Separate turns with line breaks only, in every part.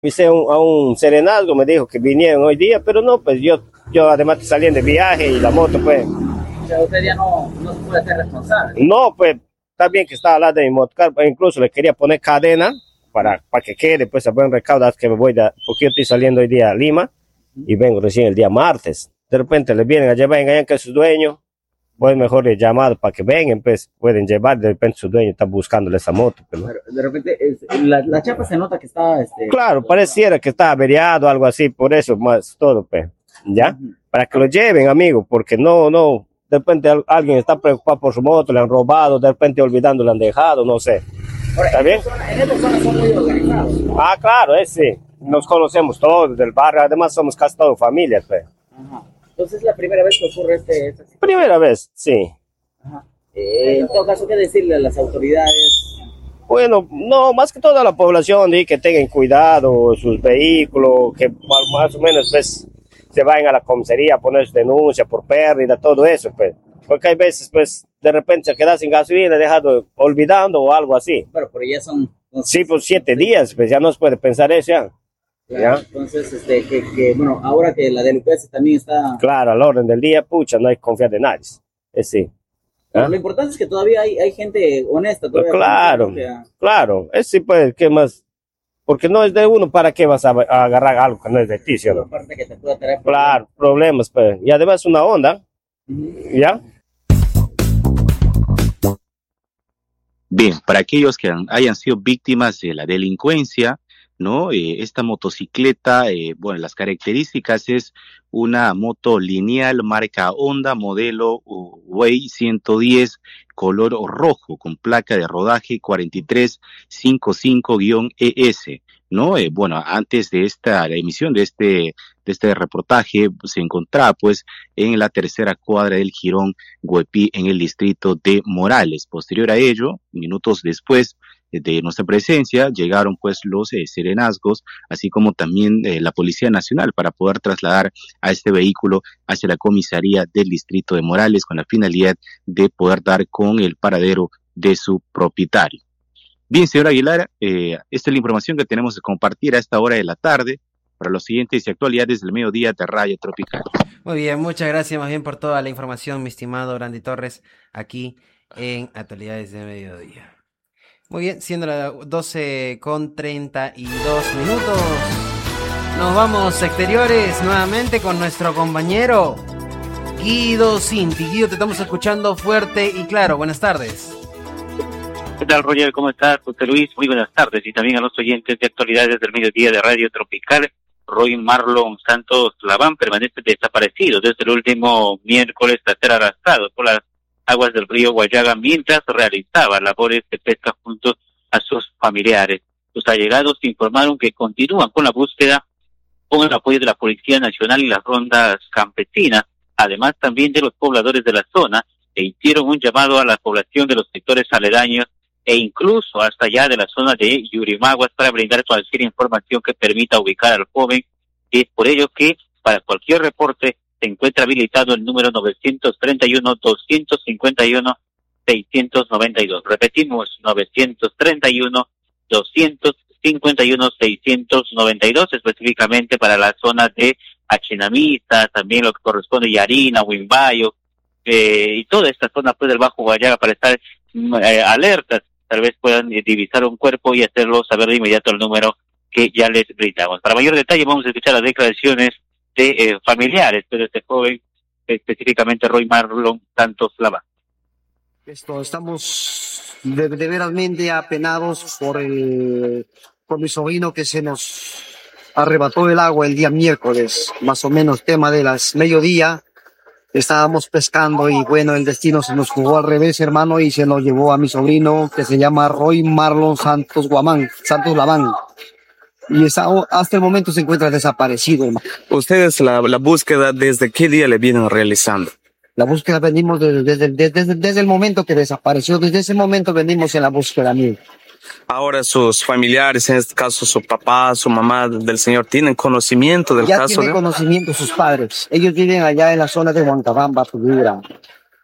Hice a un serenazgo, me dijo que vinieron hoy día, pero no, pues yo además salí de viaje y la moto, pues.
O sea, usted ya no se puede ser responsable.
No, pues, está bien que estaba al lado de mi motocar, pues, incluso le quería poner cadena para que quede, pues, a buen recaudo, que me voy porque yo estoy saliendo hoy día a Lima y vengo recién el día martes. De repente le vienen a llevar, engañan que es su dueño, pues mejor le llamado para que vengan, pues, pueden llevar, de repente su dueño está buscándole esa moto. Pero,
Pero de repente, la chapa se nota que está...
claro, pareciera que está averiado, algo así, por eso, más todo, pues, ¿ya? Para que lo lleven, amigo, porque no, de repente alguien está preocupado por su moto, le han robado, de repente olvidando, le han dejado, no sé.
Ahora,
¿Está bien?
En esta zona son muy organizados.
Ah, claro, sí. Nos conocemos todos del barrio, además somos casi todos familias, pues.
Ajá. Entonces es la primera vez que ocurre esta situación.
Primera vez, sí.
Ajá. En todo caso, ¿qué decirle a las autoridades?
Bueno, no, más que toda la población, que tengan cuidado sus vehículos, que más o menos, pues, se vayan a la comisaría a poner su denuncia por pérdida, todo eso, pues. Porque hay veces, pues, de repente se queda sin gasolina, dejado olvidando o algo así.
Pero ya son...
Sí, pues 7 días, pues ya no se puede pensar eso ya.
Claro,
¿Ya?
entonces, bueno, ahora que la delincuencia también está...
Claro, al orden del día, pucha, no hay que confiar de nadie. Sí.
Pero lo importante es que todavía hay gente honesta. Todavía
Claro, claro, es sí, pues, ¿qué más? Porque no es de uno, ¿para qué vas a agarrar algo que no es de ti, ¿sí o no?
Aparte que te pueda traer
Claro, problemas, pues, y además una onda, ¿ya?
Bien, para aquellos que hayan sido víctimas de la delincuencia, ¿no? Esta motocicleta, bueno, las características es una moto lineal marca Honda, modelo Way 110, color rojo, con placa de rodaje 4355-ES, ¿no? Bueno, antes de la emisión de este reportaje, se encontraba, pues, en la tercera cuadra del Jirón Güepí, en el distrito de Morales. Posterior a ello, minutos después de nuestra presencia, llegaron pues los serenazgos, así como también la Policía Nacional, para poder trasladar a este vehículo hacia la comisaría del distrito de Morales, con la finalidad de poder dar con el paradero de su propietario. Bien, señor Aguilar, esta es la información que tenemos que compartir a esta hora de la tarde para los siguientes actualidades del mediodía de Radio Tropical.
Muy bien, muchas gracias más bien por toda la información, mi estimado Randy Torres, aquí en Actualidades de Mediodía. Muy bien, siendo las 12:32. Nos vamos a exteriores nuevamente con nuestro compañero Guido Cinti. Guido, te estamos escuchando fuerte y claro. Buenas tardes.
¿Qué tal, Roger? ¿Cómo estás, José Luis? Muy buenas tardes. Y también a los oyentes de Actualidades del Mediodía de Radio Tropical. Roy Marlon Santos Laván permanece desaparecido desde el último miércoles tras ser arrastrado por las aguas del río Guayaga mientras realizaba labores de pesca junto a sus familiares. Sus allegados informaron que continúan con la búsqueda con el apoyo de la Policía Nacional y las rondas campesinas, además también de los pobladores de la zona, e hicieron un llamado a la población de los sectores aledaños e incluso hasta allá de la zona de Yurimaguas para brindar cualquier información que permita ubicar al joven. Es por ello que para cualquier reporte se encuentra habilitado el número 931-251-692. Repetimos, 931-251-692, específicamente para la zona de Achinamita, también lo que corresponde a Yarina, Huimbayo, y toda esta zona pues del Bajo Guayaga, para estar alertas. Tal vez puedan divisar un cuerpo y hacerlo saber de inmediato el número que ya les brindamos. Para mayor detalle vamos a escuchar las declaraciones de familiares de este joven, específicamente Roy Marlon Santos Laván.
Estamos verdaderamente apenados por mi sobrino, que se nos arrebató el agua el día miércoles, más o menos tema de las mediodía. Estábamos pescando y bueno, el destino se nos jugó al revés, hermano, y se nos llevó a mi sobrino, que se llama Roy Marlon Santos Laván. Y hasta el momento se encuentra desaparecido, hermano.
¿Ustedes la búsqueda desde qué día le vienen realizando?
La búsqueda venimos desde el momento que desapareció. Desde ese momento venimos en la búsqueda, amigo.
Ahora sus familiares, en este caso su papá, su mamá del señor, ¿tienen conocimiento del caso?
Ya tienen conocimiento sus padres. Ellos viven allá en la zona de Huancabamba, Figura.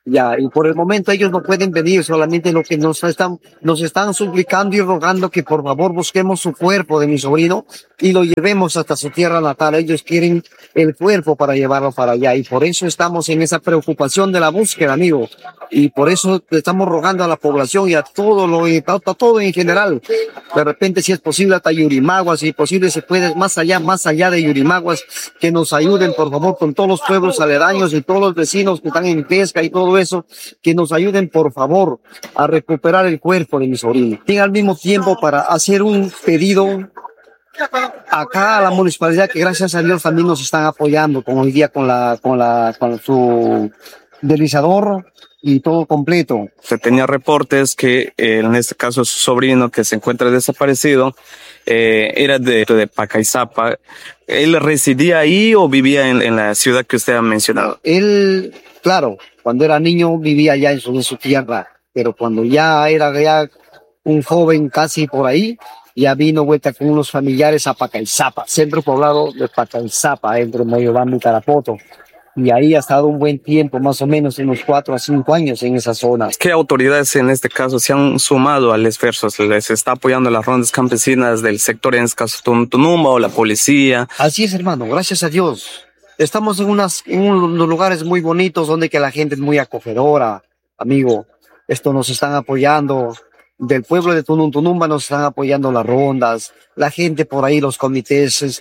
Ya, y por el momento ellos no pueden venir, solamente lo que nos están suplicando y rogando que por favor busquemos su cuerpo de mi sobrino y lo llevemos hasta su tierra natal. Ellos quieren el cuerpo para llevarlo para allá y por eso estamos en esa preocupación de la búsqueda, amigo. Y por eso estamos rogando a la población y a todo en general. De repente, si es posible, hasta Yurimaguas, si es posible, se puede más allá de Yurimaguas, que nos ayuden, por favor, con todos los pueblos aledaños y todos los vecinos que están en pesca y todo eso, que nos ayuden, por favor, a recuperar el cuerpo de mi sobrino. Y al mismo tiempo, para hacer un pedido acá a la municipalidad, que gracias a Dios también nos están apoyando, como hoy día con su deslizador y todo completo.
Se tenía reportes que en este caso su sobrino que se encuentra desaparecido era de Pacaizapa. ¿Él residía ahí o vivía en la ciudad que usted ha mencionado?
Él, claro, cuando era niño vivía allá en su tierra, pero cuando ya era un joven casi por ahí, ya vino vuelta con unos familiares a Pacaizapa, centro poblado de Pacaizapa, entre Moyobamba y Tarapoto. Y ahí ha estado un buen tiempo, más o menos unos 4 a 5 años en esa zona.
¿Qué autoridades en este caso se han sumado al esfuerzo? ¿Les está apoyando las rondas campesinas del sector, en este caso Tunumba, o la policía?
Así es, hermano, gracias a Dios. Estamos en unos lugares muy bonitos donde que la gente es muy acogedora, amigo. Esto nos están apoyando. Del pueblo de Tunumba nos están apoyando las rondas, la gente por ahí, los comités,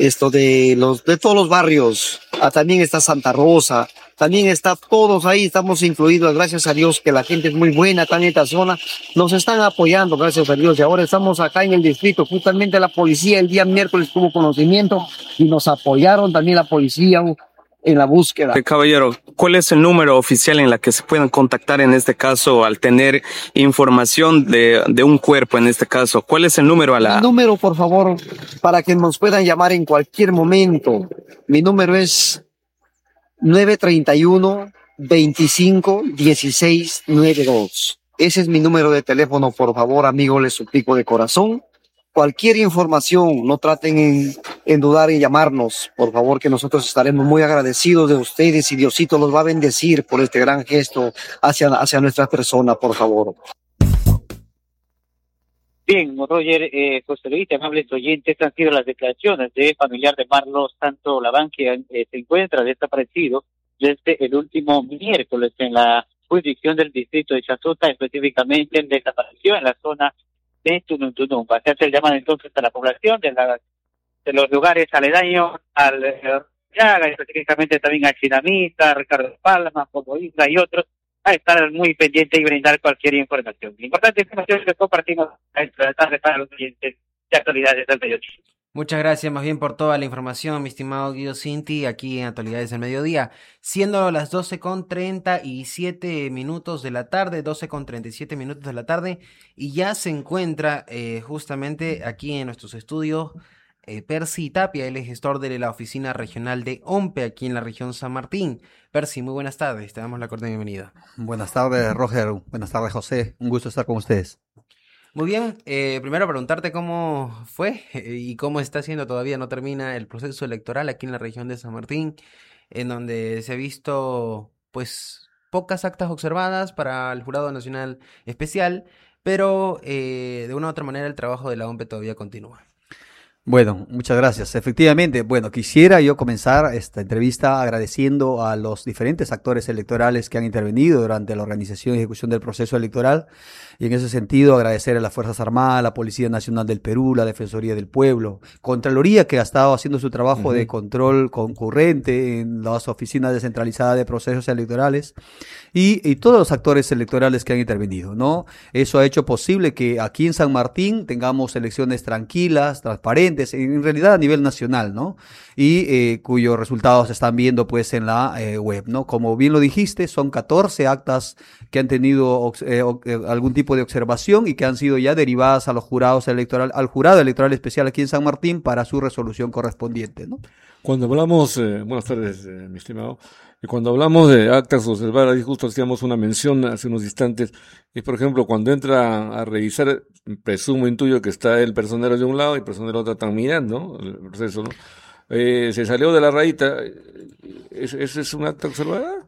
de todos los barrios. También está Santa Rosa, también está todos ahí, estamos incluidos, gracias a Dios que la gente es muy buena acá en esta zona, nos están apoyando, gracias a Dios, y ahora estamos acá en el distrito, justamente la policía el día miércoles tuvo conocimiento y nos apoyaron también la policía en la búsqueda.
Caballero, ¿cuál es el número oficial en la que se pueden contactar en este caso al tener información de un cuerpo en este caso? ¿Cuál es el número a la...?
El número, por favor, para que nos puedan llamar en cualquier momento. Mi número es 931-25-1692. Ese es mi número de teléfono, por favor, amigo, les suplico de corazón. Cualquier información, no traten en dudar en llamarnos, por favor, que nosotros estaremos muy agradecidos de ustedes y Diosito los va a bendecir por este gran gesto hacia nuestra persona, por favor.
Bien, Roger, José Luis, amables oyentes, han sido las declaraciones de familiar de Marlos Santo Labán, que se encuentra desaparecido desde el último miércoles en la jurisdicción del distrito de Chazota, específicamente desapareció en la zona de Tunumba. Se hace el llamado entonces a la población de los lugares aledaños al Llaga, específicamente también a Chinamita, Ricardo Palma, Poco Isla y otros, a estar muy pendiente y brindar cualquier información. Importante información que compartimos a esta tarde para los oyentes de Actualidades del Mediodía.
Muchas gracias más bien por toda la información, mi estimado Guido Cinti, aquí en Actualidades del Mediodía. Siendo las 12:37 de la tarde, 12:37 de la tarde, y ya se encuentra justamente aquí en nuestros estudios Percy Tapia, él es gestor de la oficina regional de OMPE aquí en la región San Martín. Percy, muy buenas tardes, te damos la cordial bienvenida.
Buenas tardes, Roger. Buenas tardes, José. Un gusto estar con ustedes.
Muy bien, primero preguntarte cómo fue y cómo está siendo, todavía no termina el proceso electoral aquí en la región de San Martín, en donde se ha visto pues pocas actas observadas para el Jurado Nacional Especial, pero de una u otra manera el trabajo de la OMPE todavía continúa.
Bueno, muchas gracias. Efectivamente, bueno, quisiera yo comenzar esta entrevista agradeciendo a los diferentes actores electorales que han intervenido durante la organización y ejecución del proceso electoral. Y en ese sentido, agradecer a las Fuerzas Armadas, la Policía Nacional del Perú, la Defensoría del Pueblo, Contraloría, que ha estado haciendo su trabajo de control concurrente en las oficinas descentralizadas de procesos electorales y todos los actores electorales que han intervenido, ¿no? Eso ha hecho posible que aquí en San Martín tengamos elecciones tranquilas, transparentes, en realidad a nivel nacional, ¿no? Y cuyos resultados se están viendo pues en la web, ¿no? Como bien lo dijiste, son 14 actas que han tenido algún tipo de observación y que han sido ya derivadas a los jurados al jurado electoral especial aquí en San Martín para su resolución correspondiente, ¿no?
Cuando hablamos, buenas tardes, mi estimado, y cuando hablamos de actas observadas, ahí justo hacíamos una mención hace unos instantes, y por ejemplo, cuando entra a revisar, presumo, intuyo que está el personero de un lado y el personero de otro están mirando, ¿no? El proceso, ¿no? Se salió de la rayita, ¿ese es un acta observada?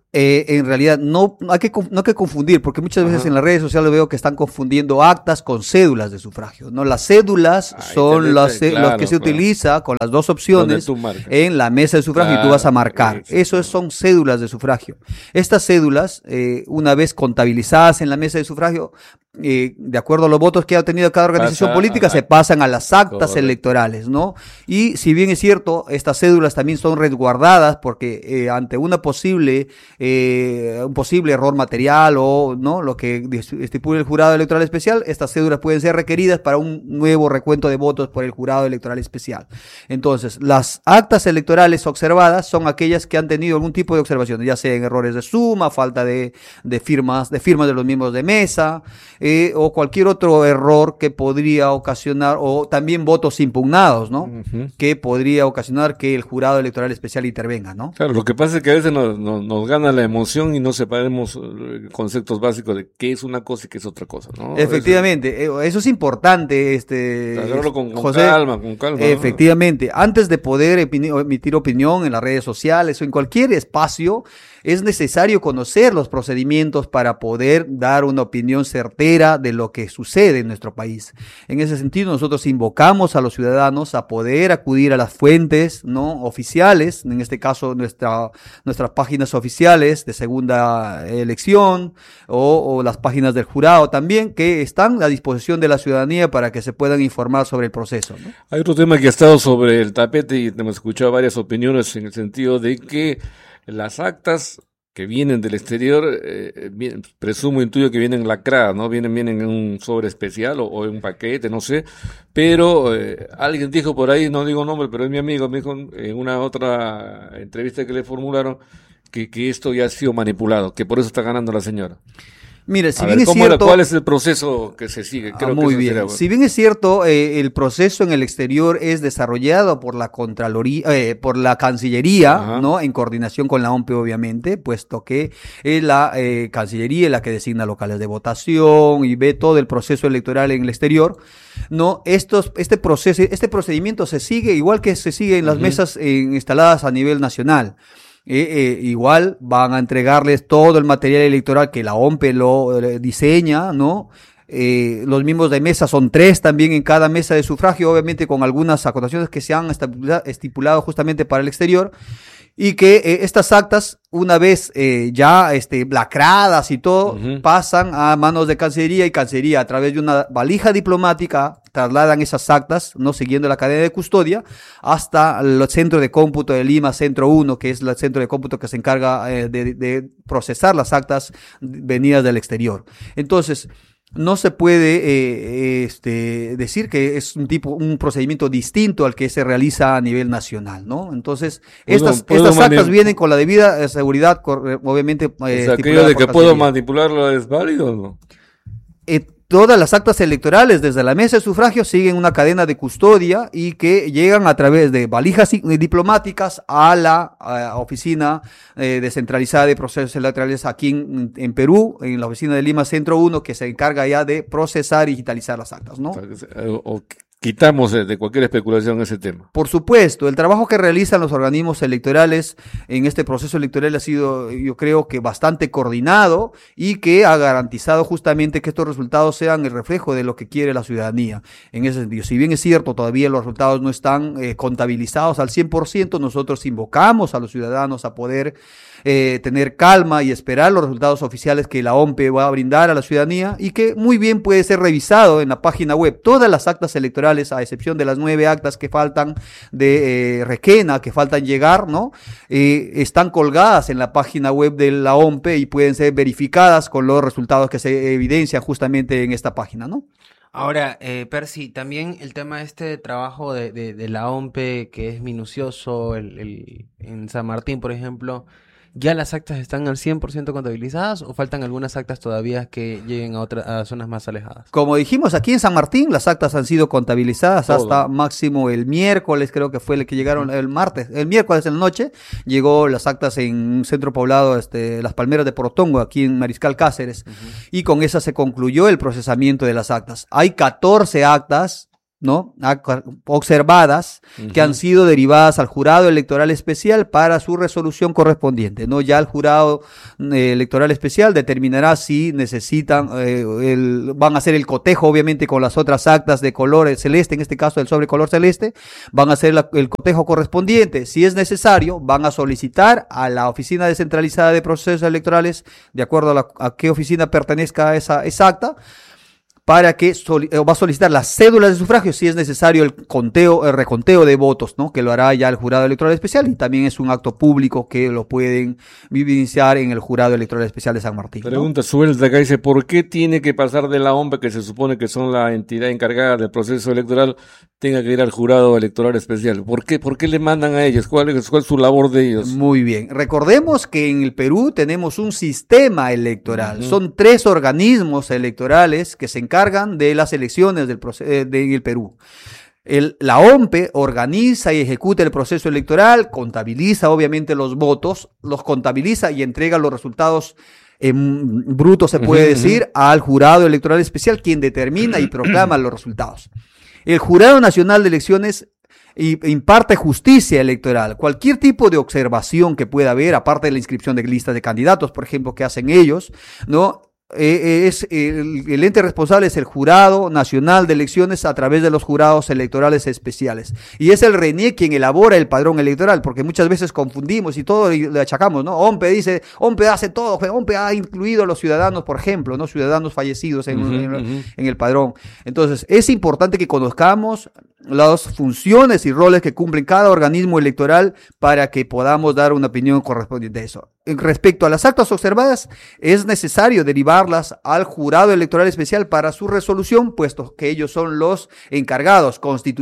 En realidad no hay que confundir, porque muchas veces en las redes sociales veo que están confundiendo actas con cédulas de sufragio, ¿no? Las cédulas son las que se utiliza con las dos opciones en la mesa de sufragio y tú vas a marcar. Eso son cédulas de sufragio. Estas cédulas, una vez contabilizadas en la mesa de sufragio, de acuerdo a los votos que ha tenido cada organización política, se pasan a las actas electorales, ¿no? Y si bien es cierto, estas cédulas también son resguardadas porque ante un posible error material o no lo que estipule el jurado electoral especial, estas cédulas pueden ser requeridas para un nuevo recuento de votos por el jurado electoral especial. Entonces, las actas electorales observadas son aquellas que han tenido algún tipo de observación, ya sea en errores de suma, falta de firmas de los miembros de mesa, o cualquier otro error que podría ocasionar, o también votos impugnados, ¿no? Que podría ocasionar que el jurado electoral especial intervenga, ¿no?
Claro, lo que pasa es que a veces nos gana la emoción y no separemos conceptos básicos de qué es una cosa y qué es otra cosa, ¿no?
Efectivamente, eso es importante,
con
José,
calma,
efectivamente, ¿no? Antes de poder emitir opinión en las redes sociales o en cualquier espacio, es necesario conocer los procedimientos para poder dar una opinión certera de lo que sucede en nuestro país. En ese sentido, nosotros invocamos a los ciudadanos a poder acudir a las fuentes, ¿no?, oficiales, en este caso nuestras páginas oficiales de segunda elección o las páginas del jurado también, que están a disposición de la ciudadanía para que se puedan informar sobre el proceso, ¿no?
Hay otro tema que ha estado sobre el tapete y hemos escuchado varias opiniones en el sentido de que las actas que vienen del exterior, presumo, intuyo que vienen lacradas, ¿no? Vienen en un sobre especial o en un paquete, no sé, pero alguien dijo por ahí, no digo nombre, pero es mi amigo, me dijo en una otra entrevista que le formularon que esto ya ha sido manipulado, que por eso está ganando la señora.
Mira, si bien es cierto,
¿cuál es el proceso que se sigue? Creo
muy
que
bien.
Sería, bueno.
Si bien es cierto, el proceso en el exterior es desarrollado por la Contraloría, por la Cancillería, ¿no? En coordinación con la OMPE, obviamente, puesto que es la Cancillería la que designa locales de votación y ve todo el proceso electoral en el exterior, ¿no? Este procedimiento se sigue igual que se sigue en las mesas instaladas a nivel nacional. Igual van a entregarles todo el material electoral que la OMPE lo diseña, ¿no? Los miembros de mesa son 3 también en cada mesa de sufragio, obviamente con algunas acotaciones que se han estipulado justamente para el exterior, y que estas actas, una vez ya lacradas y todo, pasan a manos de Cancillería, y Cancillería a través de una valija diplomática trasladan esas actas, no siguiendo la cadena de custodia, hasta el centro de cómputo de Lima, Centro 1, que es el centro de cómputo que se encarga de procesar las actas venidas del exterior. Entonces, no se puede decir que es un procedimiento distinto al que se realiza a nivel nacional, ¿no? Entonces, estas actas vienen con la debida seguridad, obviamente.
O sea, aquello de que puedo manipularlo es válido, ¿no?
Todas las actas electorales desde la mesa de sufragio siguen una cadena de custodia y que llegan a través de valijas diplomáticas a la oficina descentralizada de procesos electorales aquí en Perú, en la oficina de Lima Centro 1, que se encarga ya de procesar y digitalizar las actas, ¿no?
Quitamos de cualquier especulación ese tema.
Por supuesto, el trabajo que realizan los organismos electorales en este proceso electoral ha sido, yo creo que bastante coordinado y que ha garantizado justamente que estos resultados sean el reflejo de lo que quiere la ciudadanía. En ese sentido, si bien es cierto, todavía los resultados no están contabilizados al 100%, nosotros invocamos a los ciudadanos a poder tener calma y esperar los resultados oficiales que la OMPE va a brindar a la ciudadanía, y que muy bien puede ser revisado en la página web. Todas las actas electorales, a excepción de las 9 actas que faltan de Requena, que faltan llegar, ¿no? Están colgadas en la página web de la OMPE y pueden ser verificadas con los resultados que se evidencian justamente en esta página, ¿no?
Ahora, Percy, también el tema de trabajo de la OMPE, que es minucioso, en San Martín, por ejemplo, ¿ya las actas están al 100% contabilizadas o faltan algunas actas todavía que lleguen a zonas más alejadas?
Como dijimos, aquí en San Martín las actas han sido contabilizadas hasta máximo el miércoles, creo que fue el que llegaron el miércoles en la noche, llegó las actas en un centro poblado, Las Palmeras de Porotongo, aquí en Mariscal Cáceres, y con esa se concluyó el procesamiento de las actas. Hay 14 actas ¿no? Observadas, que han sido derivadas al jurado electoral especial para su resolución correspondiente, ¿no? Ya el jurado electoral especial determinará si necesitan, van a hacer el cotejo, obviamente, con las otras actas de color celeste, en este caso el sobre color celeste, van a hacer el cotejo correspondiente. Si es necesario, van a solicitar a la Oficina Descentralizada de Procesos Electorales, de acuerdo a qué oficina pertenezca esa acta, para que va a solicitar las cédulas de sufragio si es necesario el reconteo de votos, ¿no? Que lo hará ya el jurado electoral especial, y también es un acto público que lo pueden vivenciar en el jurado electoral especial de San Martín, ¿no?
Pregunta suelta acá, dice, ¿por qué tiene que pasar de la OMPE, que se supone que son la entidad encargada del proceso electoral, tenga que ir al jurado electoral especial? ¿Por qué le mandan a ellos? ¿Cuál es su labor de ellos?
Muy bien. Recordemos que en el Perú tenemos un sistema electoral. Son 3 organismos electorales que se encargan de las elecciones en el Perú. La OMPE organiza y ejecuta el proceso electoral, contabiliza obviamente los votos, los contabiliza y entrega los resultados brutos, se puede decir, al jurado electoral especial, quien determina y proclama los resultados. El Jurado Nacional de Elecciones imparte justicia electoral. Cualquier tipo de observación que pueda haber, aparte de la inscripción de listas de candidatos, por ejemplo, que hacen ellos, ¿no? El ente responsable es el Jurado Nacional de Elecciones a través de los jurados electorales especiales, y es el RENIE quien elabora el padrón electoral, porque muchas veces confundimos y todo le achacamos, ¿no? OMPE hace todo, OMPE ha incluido a los ciudadanos, por ejemplo, ¿no? Ciudadanos fallecidos en el padrón. Entonces es importante que conozcamos las funciones y roles que cumplen cada organismo electoral para que podamos dar una opinión correspondiente a eso. Respecto a las actas observadas, es necesario derivarlas al jurado electoral especial para su resolución, puesto que ellos son los encargados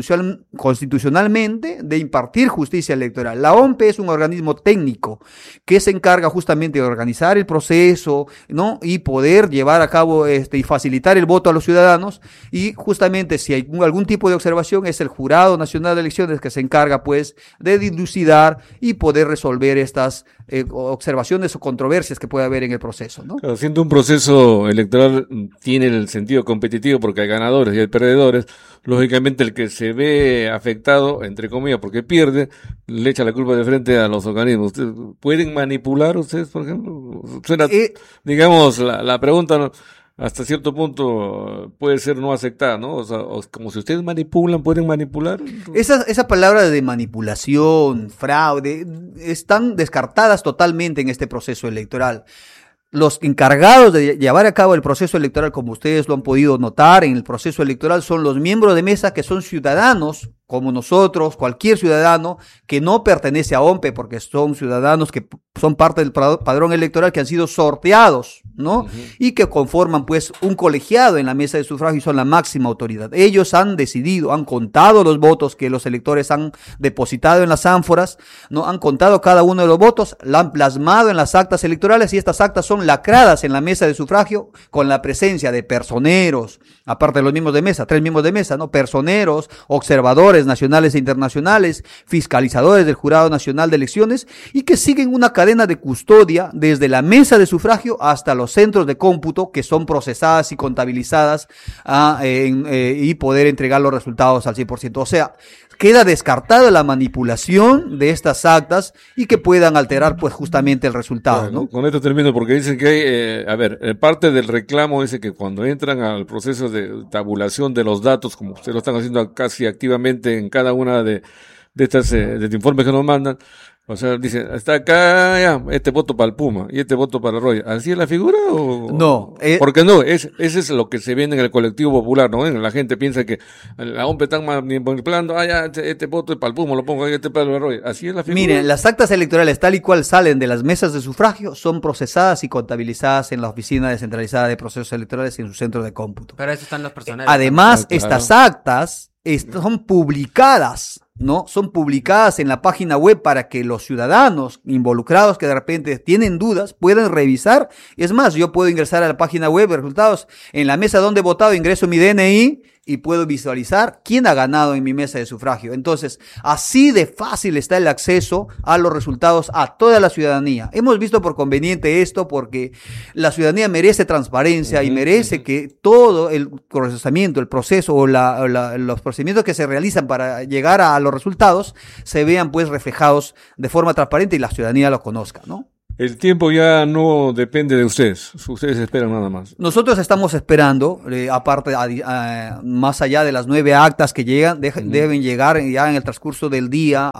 constitucionalmente de impartir justicia electoral. La OMPE es un organismo técnico que se encarga justamente de organizar el proceso, ¿no? Y poder llevar a cabo y facilitar el voto a los ciudadanos, y justamente si hay algún tipo de observación es el Jurado Nacional de Elecciones que se encarga pues de dilucidar y poder resolver estas observaciones o controversias que puede haber en el proceso, ¿no?
Claro, siendo un proceso electoral tiene el sentido competitivo porque hay ganadores y hay perdedores. Lógicamente el que se ve afectado, entre comillas, porque pierde, le echa la culpa de frente a los organismos. ¿Pueden manipular ustedes, por ejemplo? Suena, digamos, la pregunta, ¿no? Hasta cierto punto puede ser no aceptada, ¿no? O sea, como si ustedes manipulan, ¿pueden manipular?
Esa palabra de manipulación, fraude, están descartadas totalmente en este proceso electoral. Los encargados de llevar a cabo el proceso electoral, como ustedes lo han podido notar en el proceso electoral, son los miembros de mesa, que son ciudadanos como nosotros, cualquier ciudadano que no pertenece a OMPE, porque son ciudadanos que son parte del padrón electoral, que han sido sorteados, ¿no? Y que conforman pues un colegiado en la mesa de sufragio y son la máxima autoridad. Ellos han decidido, han contado los votos que los electores han depositado en las ánforas, ¿no? Han contado cada uno de los votos, la han plasmado en las actas electorales, y estas actas son lacradas en la mesa de sufragio con la presencia de personeros, aparte de los miembros de mesa, 3 miembros de mesa, ¿no? Personeros, observadores nacionales e internacionales, fiscalizadores del Jurado Nacional de Elecciones, y que siguen una cadena de custodia desde la mesa de sufragio hasta los centros de cómputo, que son procesadas y contabilizadas y poder entregar los resultados al 100%. O sea, queda descartada la manipulación de estas actas y que puedan alterar pues justamente el resultado, ¿no?
Con esto termino, porque dicen que hay, parte del reclamo dice que cuando entran al proceso de tabulación de los datos, como ustedes lo están haciendo casi activamente en cada una de estas de informes que nos mandan, o sea, dice, está acá, ya, este voto para el Puma y este voto para el Roy. ¿Así es la figura o...?
No.
Porque no, ese es lo que se vende en el colectivo popular, ¿no? La gente piensa que la OMPE están manipulando, ya, este voto es para el Puma, lo pongo ahí, este para el Roy. ¿Así es la figura?
Miren, las actas electorales tal y cual salen de las mesas de sufragio son procesadas y contabilizadas en la Oficina Descentralizada de Procesos Electorales y en su centro de cómputo.
Pero eso están los personales.
Además, estas actas son publicadas, ¿no? Son publicadas en la página web para que los ciudadanos involucrados que de repente tienen dudas puedan revisar. Es más, yo puedo ingresar a la página web de resultados, en la mesa donde he votado, ingreso mi DNI y puedo visualizar quién ha ganado en mi mesa de sufragio. Entonces, así de fácil está el acceso a los resultados a toda la ciudadanía. Hemos visto por conveniente esto porque la ciudadanía merece transparencia y merece que todo el procesamiento, el proceso o los procedimientos que se realizan para llegar a los resultados se vean pues reflejados de forma transparente y la ciudadanía lo conozca, ¿no?
El tiempo ya no depende de ustedes esperan nada más.
Nosotros estamos esperando, aparte, más allá de las 9 actas que llegan, deben llegar ya en el transcurso del día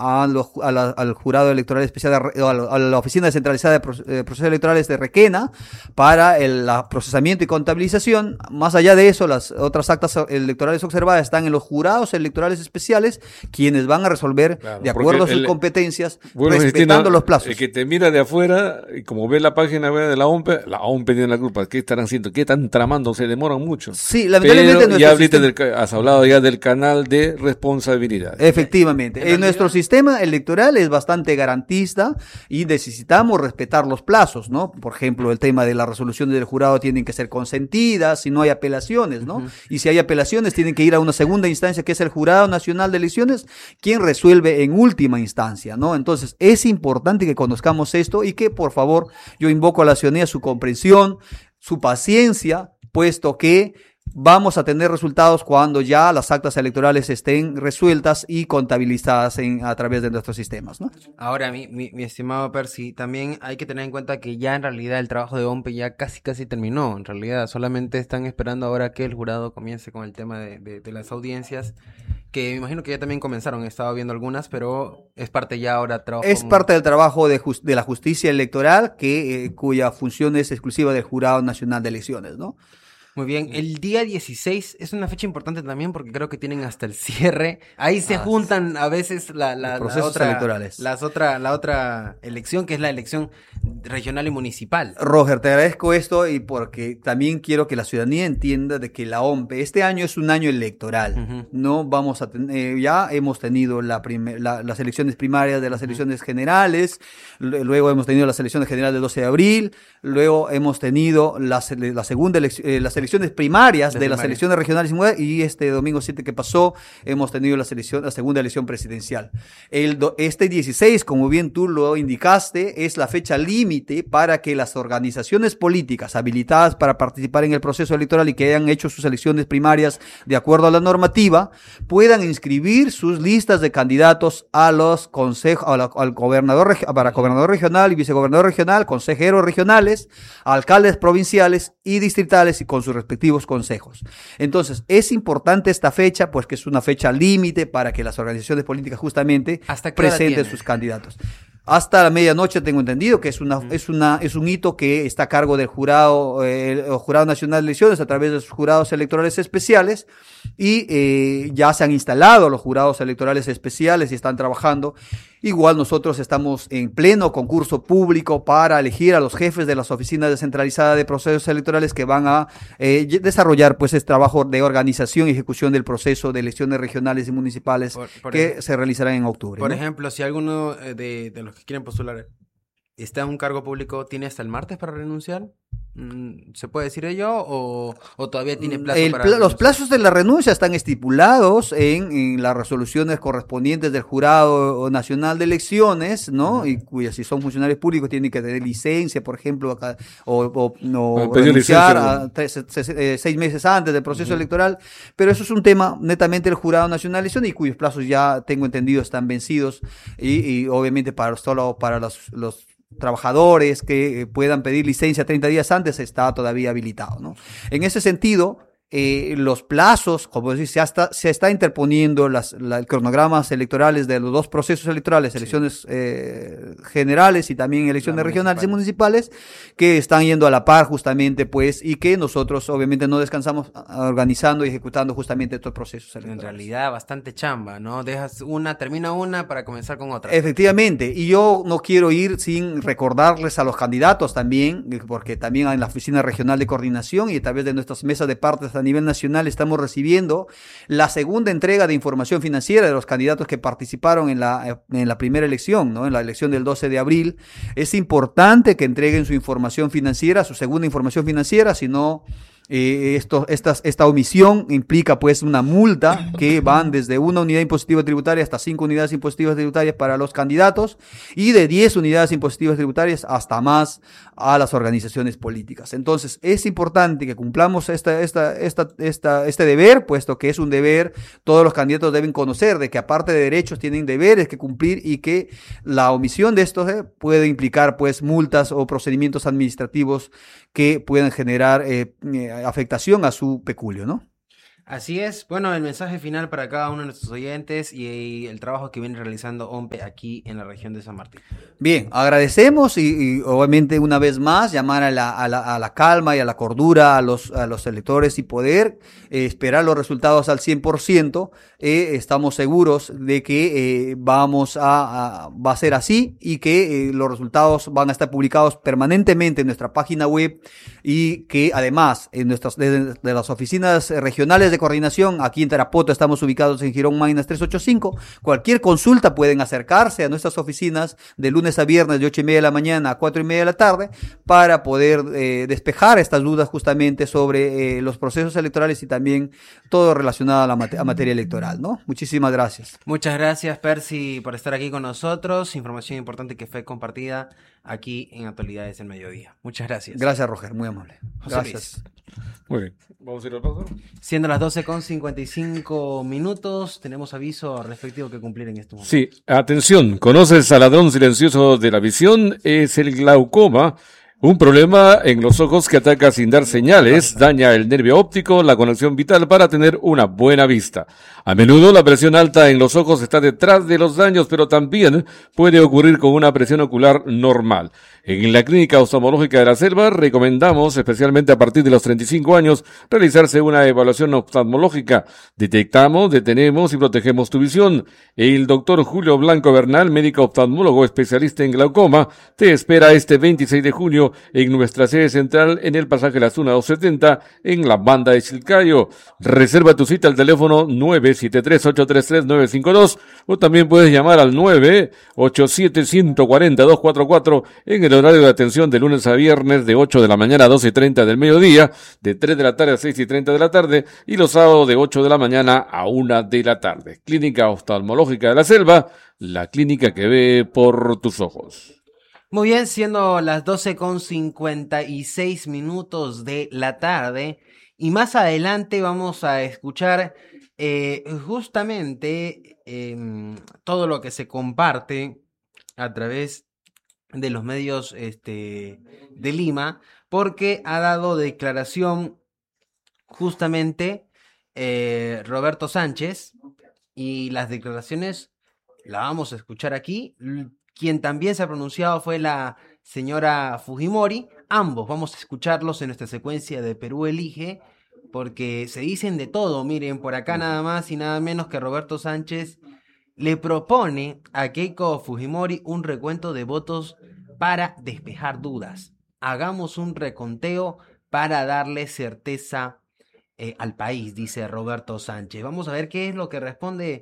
al jurado electoral especial, a la oficina descentralizada de procesos electorales de Requena para el procesamiento y contabilización. Más allá de eso, las otras actas electorales observadas están en los jurados electorales especiales, quienes van a resolver de acuerdo a sus competencias, respetando los plazos.
El que te mira de afuera, y como ve la página web de la OMPE tiene la culpa. ¿Qué estarán haciendo? ¿Qué están tramando? Se demoran mucho.
Sí, lamentablemente.
Ya has hablado ya del canal de responsabilidad.
Efectivamente. Nuestro sistema electoral es bastante garantista y necesitamos respetar los plazos, ¿no? Por ejemplo, el tema de las resoluciones del jurado tienen que ser consentidas, si no hay apelaciones, ¿no? Y si hay apelaciones, tienen que ir a una segunda instancia, que es el Jurado Nacional de Elecciones, quien resuelve en última instancia, ¿no? Entonces, es importante que conozcamos esto y que, por favor, yo invoco a la ciudadanía su comprensión, su paciencia, puesto que vamos a tener resultados cuando ya las actas electorales estén resueltas y contabilizadas a través de nuestros sistemas, ¿no?
Ahora, mi estimado Percy, también hay que tener en cuenta que ya en realidad el trabajo de OMPE ya casi terminó. En realidad solamente están esperando ahora que el jurado comience con el tema de las audiencias, que me imagino que ya también comenzaron. He estado viendo algunas, pero es parte ya ahora trabajo.
Es parte del trabajo de la justicia electoral, cuya función es exclusiva del Jurado Nacional de Elecciones, ¿no?
Muy bien, el día 16 es una fecha importante también porque creo que tienen hasta el cierre. Ahí se juntan a veces
los procesos electorales.
La otra elección, que es la elección regional y municipal.
Roger, te agradezco esto y porque también quiero que la ciudadanía entienda de que la OMPE, este año es un año electoral. No vamos a ya hemos tenido las elecciones primarias de las elecciones generales, luego hemos tenido las elecciones generales del 12 de abril, luego hemos tenido las elecciones primarias de las elecciones regionales y este domingo 7 que pasó hemos tenido la segunda elección presidencial. Este 16, como bien tú lo indicaste, es la fecha límite para que las organizaciones políticas habilitadas para participar en el proceso electoral y que hayan hecho sus elecciones primarias de acuerdo a la normativa puedan inscribir sus listas de candidatos a los consejos, al gobernador, para gobernador regional y vicegobernador regional, consejeros regionales, alcaldes provinciales y distritales y con sus respectivos consejos. Entonces, es importante esta fecha, pues que es una fecha límite para que las organizaciones políticas justamente presenten sus candidatos. Hasta la medianoche tengo entendido que es un hito que está a cargo del Jurado Nacional de Elecciones a través de sus jurados electorales especiales y ya se han instalado los jurados electorales especiales y están trabajando. Igual nosotros estamos en pleno concurso público para elegir a los jefes de las oficinas descentralizadas de procesos electorales que van a desarrollar pues este trabajo de organización y ejecución del proceso de elecciones regionales y municipales que se realizarán en octubre.
Por
¿no?
ejemplo, si alguno de los que quieren postular está en un cargo público, ¿tiene hasta el martes para renunciar? ¿Se puede decir ello o todavía tiene plazo para renunciar?
Los plazos de la renuncia están estipulados en las resoluciones correspondientes del Jurado Nacional de Elecciones, ¿no? Y si son funcionarios públicos tienen que tener licencia, por ejemplo, o renunciar 6 meses antes del proceso electoral, pero eso es un tema netamente del Jurado Nacional de Elecciones y cuyos plazos ya tengo entendido están vencidos y obviamente solo para los trabajadores que puedan pedir licencia 30 días antes está todavía habilitado, ¿no? En ese sentido, los plazos, como decís, se está interponiendo los cronogramas electorales de los dos procesos electorales, elecciones generales y también elecciones regionales y municipales, que están yendo a la par justamente, pues, y que nosotros obviamente no descansamos organizando y ejecutando justamente estos procesos electorales.
En realidad, bastante chamba, ¿no? Termina una para comenzar con otra.
Efectivamente, y yo no quiero ir sin recordarles a los candidatos también, porque también en la Oficina Regional de Coordinación y a través de nuestras mesas de partes a nivel nacional estamos recibiendo la segunda entrega de información financiera de los candidatos que participaron en la primera elección, ¿no? En la elección del 12 de abril. Es importante que entreguen su información financiera, su segunda información financiera, si no Esta omisión implica pues una multa que van desde una unidad impositiva tributaria hasta 5 unidades impositivas tributarias para los candidatos y de 10 unidades impositivas tributarias hasta más a las organizaciones políticas. Entonces es importante que cumplamos este deber, puesto que es un deber. Todos los candidatos deben conocer de que aparte de derechos tienen deberes que cumplir y que la omisión de estos puede implicar pues multas o procedimientos administrativos que puedan generar afectación a su peculio, ¿no?
Así es. Bueno, el mensaje final para cada uno de nuestros oyentes y el trabajo que viene realizando OMPE aquí en la región de San Martín.
Bien, agradecemos y obviamente una vez más llamar a la calma y a la cordura a los electores y poder esperar los resultados al 100%. Estamos seguros de que va a ser así y que los resultados van a estar publicados permanentemente en nuestra página web y que además de las oficinas regionales de coordinación, aquí en Tarapoto estamos ubicados en Girón Maynas 385, cualquier consulta pueden acercarse a nuestras oficinas de lunes a viernes de 8:30 de la mañana a 4:30 de la tarde para poder despejar estas dudas justamente sobre los procesos electorales y también todo relacionado a materia electoral, ¿no? Muchísimas gracias.
Muchas gracias, Percy, por estar aquí con nosotros. Información importante que fue compartida aquí en Actualidades del Mediodía. Muchas gracias.
Gracias, Roger, muy amable.
José
Gracias.
Luis.
Muy bien, vamos a ir al paso.
Siendo las 12:55, tenemos aviso respectivo que cumplir en este momento.
Sí, atención, ¿conoces al ladrón silencioso de la visión? Es el glaucoma, un problema en los ojos que ataca sin dar señales, daña el nervio óptico, la conexión vital para tener una buena vista. A menudo la presión alta en los ojos está detrás de los daños, pero también puede ocurrir con una presión ocular normal. En la Clínica Oftalmológica de la Selva recomendamos, especialmente a partir de los 35 años, realizarse una evaluación oftalmológica. Detectamos, detenemos y protegemos tu visión. El doctor Julio Blanco Bernal, médico oftalmólogo especialista en glaucoma, te espera este 26 de junio en nuestra sede central en el pasaje La Zuna 270 en la banda de Chilcayo. Reserva tu cita al teléfono 973-833-952 o también puedes llamar al 987-140-244 en el horario de atención de lunes a viernes de 8 de la mañana a 12:30 del mediodía, de 3 de la tarde a 6:30 de la tarde y los sábados de 8 de la mañana a 1 de la tarde. Clínica Oftalmológica de la Selva, la clínica que ve por tus ojos.
Muy bien, siendo las 12:56 de la tarde y más adelante vamos a escuchar justamente todo lo que se comparte a través de los medios de Lima, porque ha dado declaración justamente Roberto Sánchez y las declaraciones las vamos a escuchar aquí. Quien también se ha pronunciado fue la señora Fujimori. Ambos vamos a escucharlos en nuestra secuencia de Perú Elige, porque se dicen de todo. Miren, por acá nada más y nada menos que Roberto Sánchez le propone a Keiko Fujimori un recuento de votos para despejar dudas. Hagamos un reconteo para darle certeza al país, dice Roberto Sánchez. Vamos a ver qué es lo que responde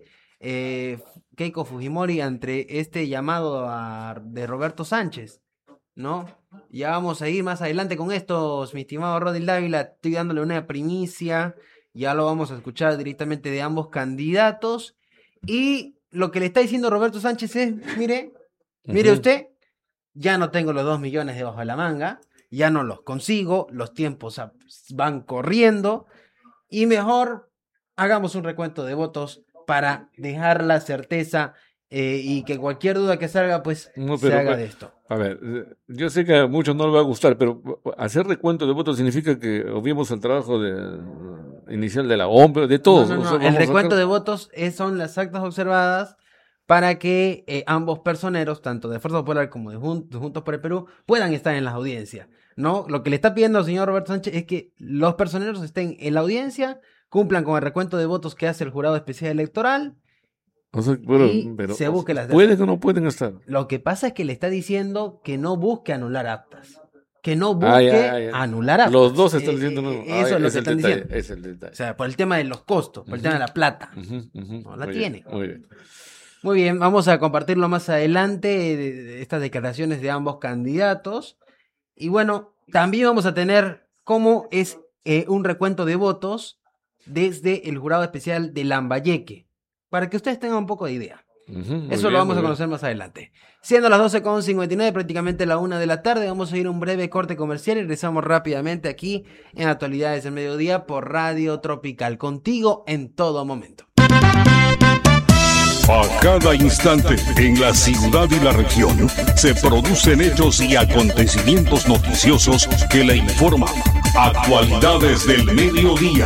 Keiko Fujimori ante este llamado de Roberto Sánchez, ¿no? Ya vamos a ir más adelante con esto, mi estimado Rodil Dávila. Estoy dándole una primicia, ya lo vamos a escuchar directamente de ambos candidatos. Y lo que le está diciendo Roberto Sánchez es, mire usted, ya no tengo los 2 millones debajo de la manga, ya no los consigo, los tiempos van corriendo y mejor hagamos un recuento de votos para dejar la certeza y que cualquier duda que salga, pues se haga de esto.
A ver, yo sé que a muchos no les va a gustar, pero hacer recuento de votos significa que obviemos el trabajo inicial de la OMP, de todos.
No. El recuento de votos son las actas observadas para que ambos personeros, tanto de Fuerza Popular como de Juntos por el Perú, puedan estar en las audiencias, ¿no? Lo que le está pidiendo al señor Roberto Sánchez es que los personeros estén en la audiencia, cumplan con el recuento de votos que hace el Jurado Especial Electoral.
Pero
se busque las
¿pueden o no pueden estar?
Lo que pasa es que le está diciendo que no busque anular actas. Que no busque anular actas.
Los dos están diciendo no.
Eso es lo que están diciendo.
Es el detalle.
O sea, por el tema de los costos, por el tema de la plata. No la tiene.
Muy bien.
Muy bien, vamos a compartirlo más adelante, de estas declaraciones de ambos candidatos. Y bueno, también vamos a tener cómo es un recuento de votos desde el jurado especial de Lambayeque, para que ustedes tengan un poco de idea. Eso lo vamos a conocer más adelante. Siendo las 12:59, prácticamente la 1 de la tarde, vamos a ir a un breve corte comercial y regresamos rápidamente aquí en Actualidades del Mediodía por Radio Tropical, contigo en todo momento.
A cada instante, en la ciudad y la región, se producen hechos y acontecimientos noticiosos que le informan. Actualidades del Mediodía.